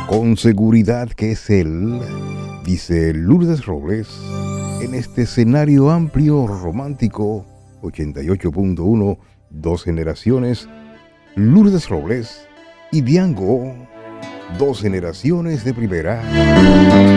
Con seguridad que es él, dice Lourdes Robles, en este escenario amplio, romántico, 88.1, dos generaciones, Lourdes Robles y Diango, dos generaciones de primera.